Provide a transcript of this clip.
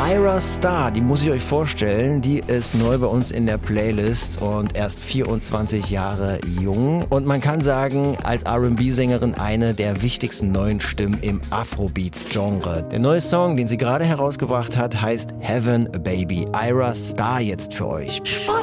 Ira Starr, die muss ich euch vorstellen, die ist neu bei uns in der Playlist und erst 24 Jahre jung. Und man kann sagen, als R&B-Sängerin eine der wichtigsten neuen Stimmen im Afrobeats-Genre. Der neue Song, den sie gerade herausgebracht hat, heißt Heaven Baby. Ira Starr jetzt für euch.